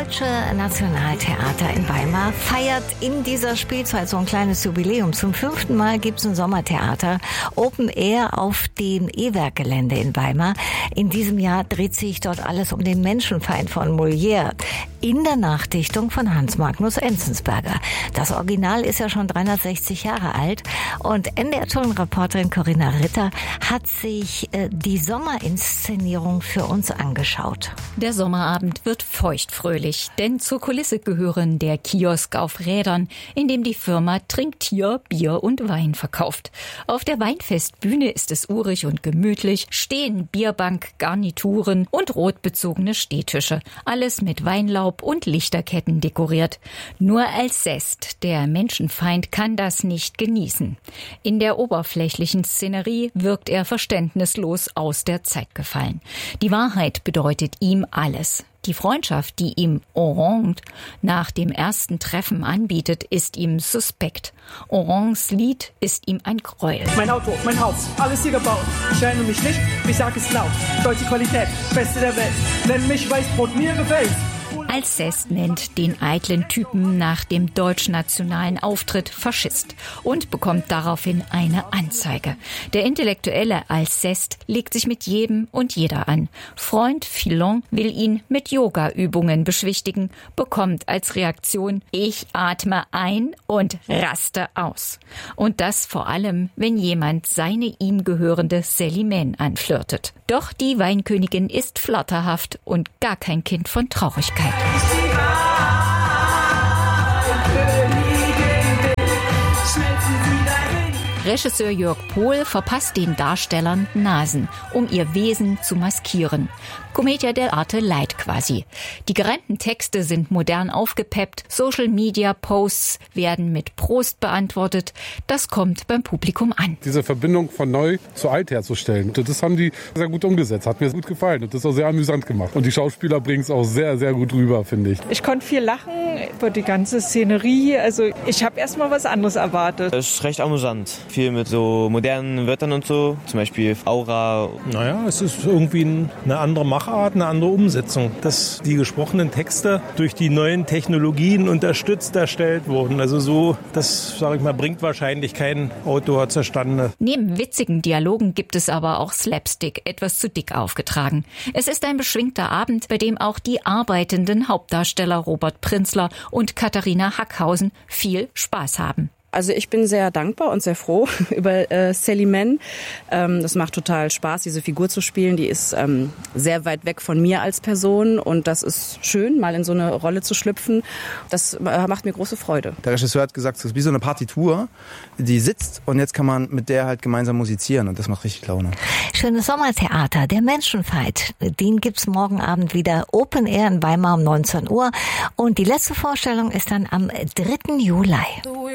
Deutsche Nationaltheater in Weimar feiert in dieser Spielzeit so ein kleines Jubiläum. Zum 5. Mal gibt es ein Sommertheater, Open Air auf dem E-Werk-Gelände in Weimar. In diesem Jahr dreht sich dort alles um den Menschenfeind von Molière in der Nachdichtung von Hans Magnus Enzensberger. Das Original ist ja schon 360 Jahre alt und NDR-Reporterin Corinna Ritter hat sich die Sommerinszenierung für uns angeschaut. Der Sommerabend wird feuchtfröhlich, denn zur Kulisse gehören der Kiosk auf Rädern, in dem die Firma Trinktier Bier und Wein verkauft. Auf der Weinfestbühne ist es urig und gemütlich, stehen Bierbank, Garnituren und rotbezogene Stehtische. Alles mit Weinlaub und Lichterketten dekoriert. Nur Alceste, der Menschenfeind, kann das nicht genießen. In der oberflächlichen Szenerie wirkt er verständnislos aus der Zeit gefallen. Die Wahrheit bedeutet ihm alles. Die Freundschaft, die ihm Orange nach dem ersten Treffen anbietet, ist ihm suspekt. Oranges Lied ist ihm ein Gräuel. Mein Auto, mein Haus, alles hier gebaut. Ich schäme mich nicht, ich sag es laut. Deutsche Qualität, beste der Welt. Nenn mich Weißbrot, mir gefällt's. Alceste nennt den eitlen Typen nach dem deutschnationalen Auftritt Faschist und bekommt daraufhin eine Anzeige. Der intellektuelle Alceste legt sich mit jedem und jeder an. Freund Filon will ihn mit Yoga-Übungen beschwichtigen, bekommt als Reaktion: Ich atme ein und raste aus. Und das vor allem, wenn jemand seine ihm gehörende Célimène anflirtet. Doch die Weinkönigin ist flatterhaft und gar kein Kind von Traurigkeit. Regisseur Jörg Pohl verpasst den Darstellern Nasen, um ihr Wesen zu maskieren. Commedia dell'arte light quasi. Die gereimten Texte sind modern aufgepeppt, Social-Media-Posts werden mit Prost beantwortet. Das kommt beim Publikum an. Diese Verbindung von neu zu alt herzustellen, das haben die sehr gut umgesetzt. Hat mir gut gefallen und das ist auch sehr amüsant gemacht. Und die Schauspieler bringen es auch sehr, sehr gut rüber, finde ich. Ich konnte viel lachen über die ganze Szenerie. Also ich habe erst mal was anderes erwartet. Es ist recht amüsant. Viel mit so modernen Wörtern und so, zum Beispiel Aura. Naja, es ist irgendwie eine andere Machart, eine andere Umsetzung, dass die gesprochenen Texte durch die neuen Technologien unterstützt erstellt wurden. Also so, das, sage ich mal, bringt wahrscheinlich kein Autor zustande. Neben witzigen Dialogen gibt es aber auch Slapstick, etwas zu dick aufgetragen. Es ist ein beschwingter Abend, bei dem auch die arbeitenden Hauptdarsteller Robert Prinzler und Katharina Hackhausen viel Spaß haben. Also ich bin sehr dankbar und sehr froh über Célimène. Das macht total Spaß, diese Figur zu spielen. Die ist sehr weit weg von mir als Person und das ist schön, mal in so eine Rolle zu schlüpfen. Das macht mir große Freude. Der Regisseur hat gesagt, es ist wie so eine Partitur, die sitzt und jetzt kann man mit der halt gemeinsam musizieren und das macht richtig Laune. Schönes Sommertheater, der Menschenfeind. Den gibt's morgen Abend wieder Open Air in Weimar um 19 Uhr und die letzte Vorstellung ist dann am 3. Juli.